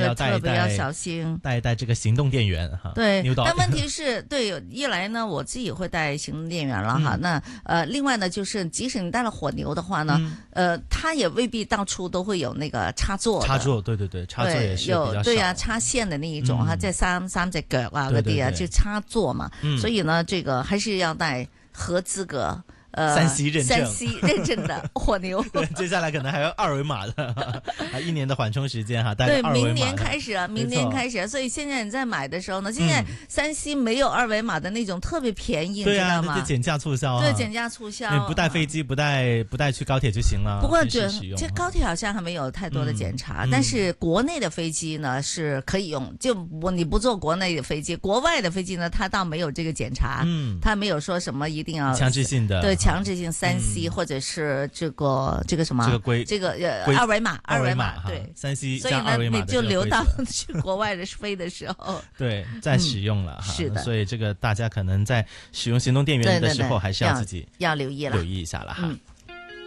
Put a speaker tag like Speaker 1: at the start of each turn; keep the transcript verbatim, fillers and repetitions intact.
Speaker 1: 要带一带，
Speaker 2: 要小心
Speaker 1: 带一带这个行動電源哈。
Speaker 2: 对，但问题是，对，一来呢，我自己会带行动电源了哈。嗯、那呃，另外呢，就是即使你带了火牛的话呢，嗯、呃，它也未必到处都会有那个插座。
Speaker 1: 插座，对对对，插座也是
Speaker 2: 有
Speaker 1: 比較少。
Speaker 2: 对啊，插線的那一種哈，即係三三隻腳啊嗰啲啊，就插座嘛。
Speaker 1: 嗯、
Speaker 2: 所以呢，這個還是要帶合資格。
Speaker 1: 呃，三 C 認證，
Speaker 2: 三 C 認證的火牛，
Speaker 1: 接下來可能還有二維碼的，啊，一年的緩衝時間哈，帶
Speaker 2: 對，
Speaker 1: 二維碼
Speaker 2: 明年開始啊，明年開始啊，所以現在你在買的時候呢，現在三 C 沒有二維碼的那種特別便宜，
Speaker 1: 對啊，
Speaker 2: 你知道嗎？
Speaker 1: 就減價促銷啊，
Speaker 2: 對，減價促銷，
Speaker 1: 你不帶飛機，不帶不帶去高鐵就行了。
Speaker 2: 不過這這高鐵好像還沒有太多的檢查，但是國內的飛機呢是可以用，就我你不坐國內的飛機，國外的飛機呢，它倒沒有這個檢查，嗯，它沒有說什麼一定要
Speaker 1: 強制性的，
Speaker 2: 對，強制性三 C、嗯、或者是這個這個什麼，
Speaker 1: 這個規
Speaker 2: 這個呃二維碼，二維碼，對，
Speaker 1: 三 C 加二維碼，
Speaker 2: 所以呢，你就留到去國外的飛的時候，
Speaker 1: 對，再使用了哈、嗯。
Speaker 2: 是的，
Speaker 1: 所以這個大家可能在使用行動電源的時候，還是要自己
Speaker 2: 要留意了，
Speaker 1: 留意一下了哈。嗯